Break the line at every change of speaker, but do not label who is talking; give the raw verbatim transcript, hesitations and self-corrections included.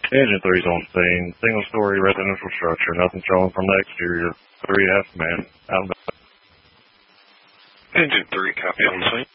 Engine three's on scene. Single-story residential structure. Nothing showing from the exterior. Three F man. Out of
Engine three, copy on scene.